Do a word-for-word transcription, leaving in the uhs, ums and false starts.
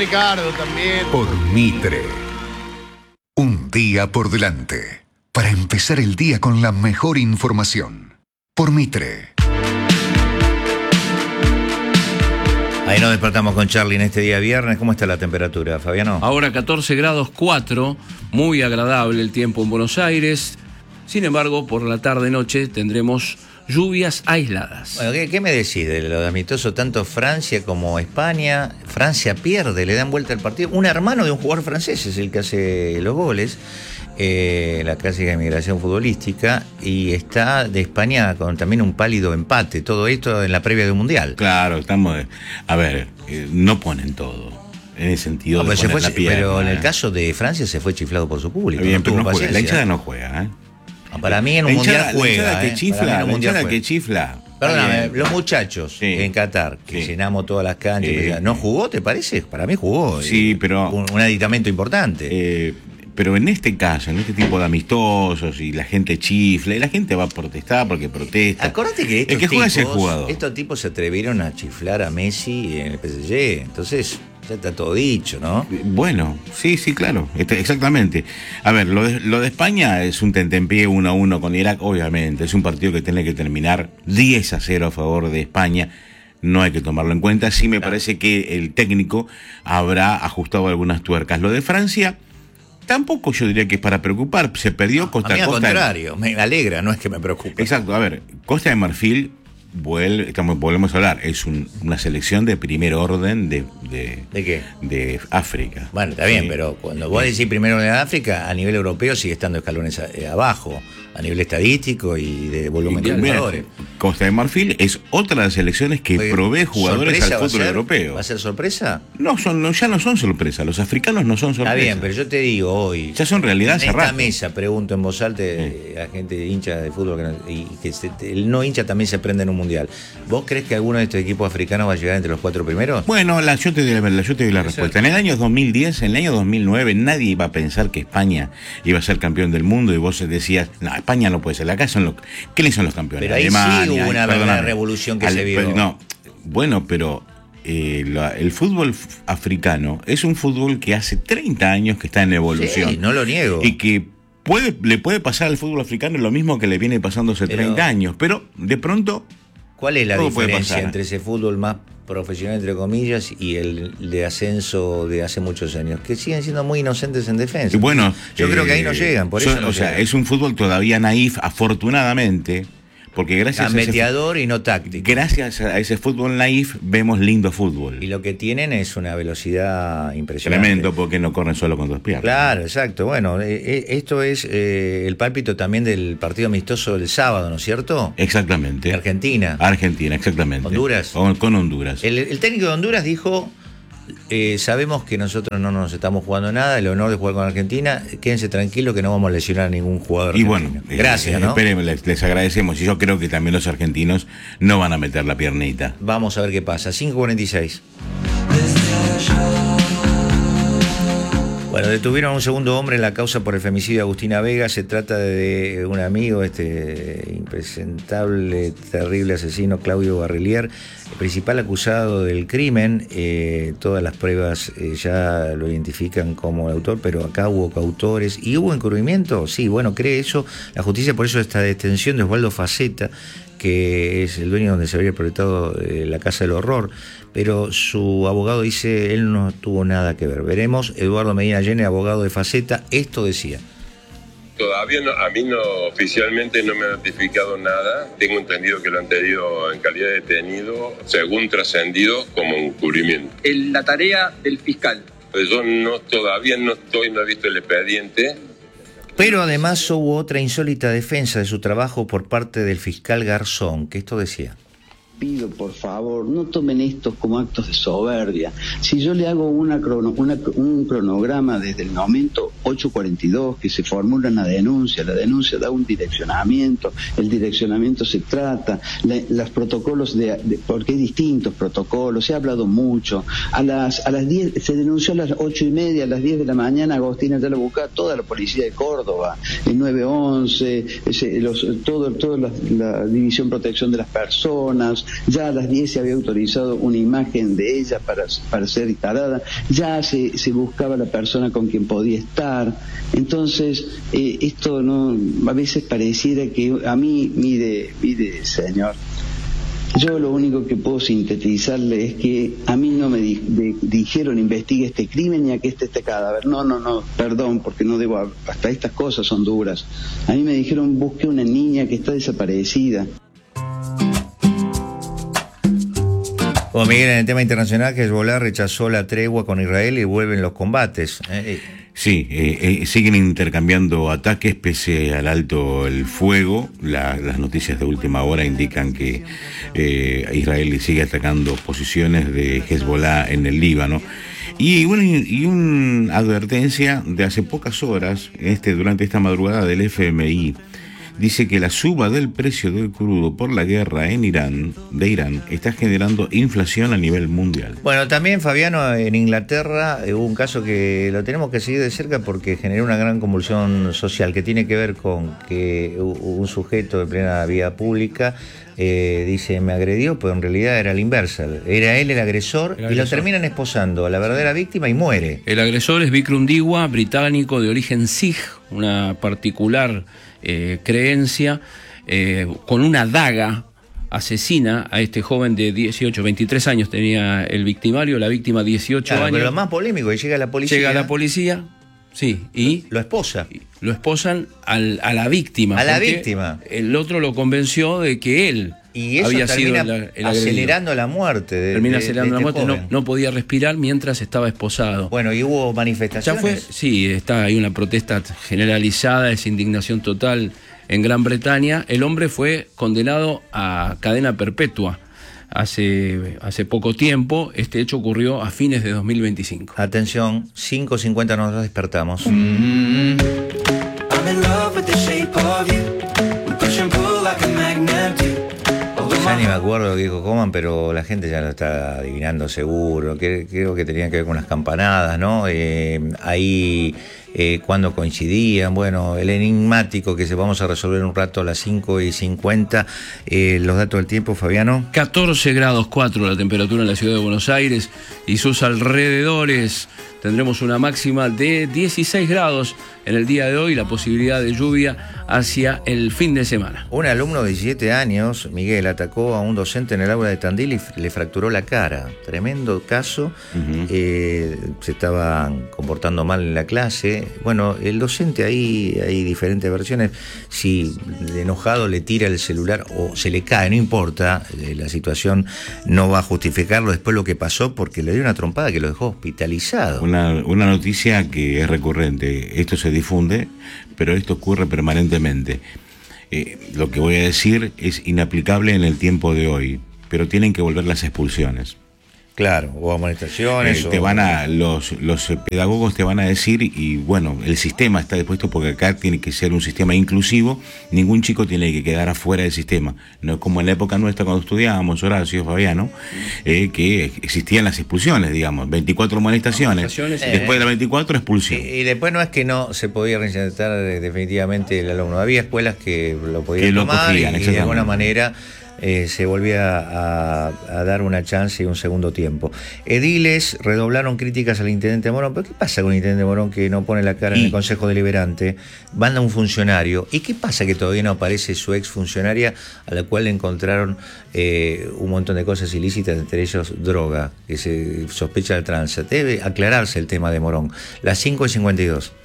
Ricardo también. Por Mitre. Un día por delante. Para empezar el día con la mejor información. Por Mitre. Ahí nos despertamos con Charlie en este día viernes. ¿Cómo está la temperatura, Fabiano? Ahora catorce grados cuatro, muy agradable el tiempo en Buenos Aires. Sin embargo, por la tarde-noche tendremos lluvias aisladas. Bueno, ¿qué, qué me decís de lo de amistoso? Tanto Francia como España. Francia pierde, le dan vuelta al partido. Un hermano de un jugador francés es el que hace los goles. Eh, la clásica inmigración futbolística, y está de España con también un pálido empate. Todo esto en la previa de un mundial. Claro, estamos. A ver, eh, no ponen todo. En el sentido no, de pero, poner se fue, la pierna, pero en el eh. caso de Francia se fue chiflado por su público. Bien, no pero tuvo no juega. La paciencia. hinchada no juega, ¿eh? No, para mí en un la mundial hinchada, juega. La hinchada que eh. chifla, Para mí en un la mundial hinchada juega. que chifla. Perdóname, los muchachos sí. en Qatar, que Sí. llenamos todas las canchas, Eh, ¿no jugó, te parece? Para mí jugó. Sí, eh, pero. Un, un aditamento importante. Eh, Pero en este caso, en este tipo de amistosos, y la gente chifla, y la gente va a protestar porque protesta. Acordate que estos el que juega tipos, es el jugador. Estos tipos se atrevieron a chiflar a Messi en el P S G, entonces ya está todo dicho, ¿no? Bueno, sí, sí, claro, este, exactamente. A ver, lo de, lo de España es un tentempié uno a uno con Irak, obviamente. Es un partido que tiene que terminar diez a cero a favor de España. No hay que tomarlo en cuenta. Sí me parece que el técnico habrá ajustado algunas tuercas. Lo de Francia... Tampoco yo diría que es para preocupar. Se perdió Costa a mí al Costa. contrario, me alegra, no es que me preocupe. Exacto, a ver, Costa de Marfil, vuelve, estamos, volvemos a hablar, es un, una selección de primer orden de... ¿De, ¿De qué? De África. Bueno, está bien, Sí. pero cuando vos decís primero en África, a nivel europeo sigue estando escalones a, eh, abajo, a nivel estadístico y de volumen de Mira, jugadores. Costa de Marfil es otra de las selecciones que Oye, provee jugadores ¿sorpresa al va a fútbol ser? europeo. ¿Va a ser sorpresa? No, son, no, ya no son sorpresa, los africanos no son sorpresa. Está bien, pero yo te digo hoy. Ya son realidad en hace esta rato. mesa, pregunto en voz alta eh, a gente hincha de fútbol que no- y que se- el no hincha también se prende en un mundial. ¿Vos crees que alguno de estos equipos africanos va a llegar entre los cuatro primeros? Bueno, la, yo te doy la, yo te doy la respuesta. En el año dos mil diez, en el año dos mil nueve, nadie iba a pensar que España iba a ser campeón del mundo, y vos decías, no, España no puede ser. Acá son los, ¿quiénes son los campeones? Pero ahí Alemania, sí hubo una perdóname. verdadera revolución que Al- se vio. pero no, bueno, pero eh, la- el fútbol f- africano es un fútbol que hace treinta años que está en evolución. Sí, no lo niego. Y que puede, le puede pasar al fútbol africano lo mismo que le viene pasando hace Pero- treinta años, pero de pronto... ¿Cuál es la todo puede diferencia pasar. entre ese fútbol más profesional, entre comillas, y el de ascenso de hace muchos años? Que siguen siendo muy inocentes en defensa. Y bueno, yo eh, creo que ahí no llegan, por so- eso no o sea, llegan. es un fútbol todavía naif, afortunadamente, porque gracias a ese, Gambeteador y no táctico. gracias a ese fútbol naif vemos lindo fútbol. Y lo que tienen es una velocidad impresionante. Tremendo, porque no corren solo con dos piernas. Claro, exacto. Bueno, eh, eh, esto es eh, el pálpito también del partido amistoso del sábado, ¿no es cierto? Exactamente. De Argentina. Argentina, exactamente. Honduras. Con, con Honduras. El, el técnico de Honduras dijo, eh, sabemos que nosotros no nos estamos jugando nada, el honor de jugar con Argentina, quédense tranquilos que no vamos a lesionar a ningún jugador Y argentino. bueno, eh, Gracias, ¿no? esperen, les, les agradecemos. Y yo creo que también los argentinos no van a meter la piernita. Vamos a ver qué pasa. cinco cuarenta y seis. Bueno, detuvieron a un segundo hombre en la causa por el femicidio de Agustina Vega. Se trata de un amigo, este impresentable, terrible asesino, Claudio Barrilier, el principal acusado del crimen. Eh, todas las pruebas eh, ya lo identifican como el autor, pero acá hubo coautores. ¿Y hubo encubrimiento? Sí, bueno, cree eso la justicia, por eso esta detención de Osvaldo Faceta, que es el dueño donde se habría proyectado eh, la Casa del Horror, pero su abogado dice él no tuvo nada que ver. Veremos. Eduardo Medina Llene, abogado de Faceta, esto decía. Todavía no, a mí no, oficialmente no me ha notificado nada. Tengo entendido que lo han tenido en calidad de detenido, según trascendido, como encubrimiento. El, la tarea del fiscal. Pues yo no, todavía no estoy, no he visto el expediente. Pero además hubo otra insólita defensa de su trabajo por parte del fiscal Garzón, que esto decía. Pido, por favor, no tomen estos como actos de soberbia. Si yo le hago una crono, una, un cronograma desde el momento ocho cuarenta y dos, que se formula una denuncia, la denuncia da un direccionamiento, el direccionamiento se trata, la, los protocolos, de, de, porque hay distintos protocolos, se ha hablado mucho. A las a las diez, se denunció a las ocho y media, a las diez de la mañana, Agostina ya lo buscaba toda la policía de Córdoba, el nueve once, ese, los, todo, toda la, la División Protección de las Personas, más. Ya a las diez se había autorizado una imagen de ella para, para ser instalada, ya se, se buscaba la persona con quien podía estar. Entonces, eh, esto no, a veces pareciera que a mí, mire, mire, señor, yo lo único que puedo sintetizarle es que a mí no me di, de, dijeron investigue este crimen y aquí está este cadáver. No, no, no, perdón, porque no debo, hasta estas cosas son duras. A mí me dijeron busque una niña que está desaparecida. Bueno, Miguel, en el tema internacional, Hezbollah rechazó la tregua con Israel y vuelven los combates. ¿eh? Sí, eh, eh, siguen intercambiando ataques pese al alto el fuego. La, las noticias de última hora indican que eh, Israel sigue atacando posiciones de Hezbollah en el Líbano. Y una y un advertencia de hace pocas horas, este durante esta madrugada del F M I, dice que la suba del precio del crudo por la guerra en Irán, de Irán, está generando inflación a nivel mundial. Bueno, también, Fabiano, en Inglaterra hubo un caso que lo tenemos que seguir de cerca porque generó una gran convulsión social que tiene que ver con que un sujeto de plena vía pública eh, dice me agredió, pero en realidad era la inversa. Era él el agresor, el agresor y lo terminan esposando a la verdadera víctima y muere. El agresor es Bikram Diwa, británico de origen Sikh, una particular Eh, creencia, eh, con una daga asesina a este joven de dieciocho, veintitrés años tenía el victimario, la víctima dieciocho claro, años. Pero lo más polémico es que llega la policía. Llega la policía, sí, y lo esposa. Lo esposan al, a la víctima. A la víctima. El otro lo convenció de que él y eso había sido el, el acelerando agredido. la muerte. De, termina de, acelerando de la este muerte, no, no podía respirar mientras estaba esposado. Bueno, y hubo manifestaciones. Ya fue, sí, está ahí una protesta generalizada, es indignación total. En Gran Bretaña, el hombre fue condenado a cadena perpetua hace, hace poco tiempo. Este hecho ocurrió a fines de dos mil veinticinco. Atención, cinco cincuenta nos despertamos. Mm-hmm. I'm in love with the shape of you. We push and pull like a magnet do. Ya ni me acuerdo lo que dijo Coman, pero la gente ya lo está adivinando seguro. Creo que tenía que ver con las campanadas, ¿no? Eh, ahí, eh, cuando coincidían, bueno, el enigmático que se vamos a resolver un rato a las cinco y cincuenta. Eh, los datos del tiempo, Fabiano. catorce grados cuatro la temperatura en la ciudad de Buenos Aires y sus alrededores. Tendremos una máxima de dieciséis grados en el día de hoy, la posibilidad de lluvia hacia el fin de semana. Un alumno de diecisiete años, Miguel, atacó a un docente en el aula de Tandil y le fracturó la cara. Tremendo caso. Uh-huh. eh, se estaban comportando mal en la clase. Bueno, el docente ahí hay diferentes versiones. Si enojado le tira el celular o se le cae, no importa, eh, la situación no va a justificarlo después lo que pasó porque le dio una trompada que lo dejó hospitalizado. Una, una noticia que es recurrente. Esto se difunde, pero esto ocurre permanentemente. Eh, lo que voy a decir es inaplicable en el tiempo de hoy, pero tienen que volver las expulsiones. Claro, o amonestaciones. Eh, te o... van a, los, los pedagogos te van a decir, y bueno, el sistema está dispuesto porque acá tiene que ser un sistema inclusivo, ningún chico tiene que quedar afuera del sistema. No es como en la época nuestra cuando estudiábamos, Horacio, Fabiano, eh, que existían las expulsiones, digamos, veinticuatro amonestaciones, amonestaciones eh, después de las veinticuatro expulsión. Y, y después no es que no se podía reinsertar definitivamente el alumno, había escuelas que lo podían que tomar lo cogían, y de alguna manera... Eh, se volvía a, a dar una chance y un segundo tiempo. Ediles redoblaron críticas al intendente Morón. ¿Pero qué pasa con el intendente Morón que no pone la cara y... en el Consejo Deliberante? Manda un funcionario. ¿Y qué pasa que todavía no aparece su ex funcionaria a la cual le encontraron eh, un montón de cosas ilícitas, entre ellos droga, que se sospecha de tranza? Debe aclararse el tema de Morón. Las cinco y cincuenta y dos.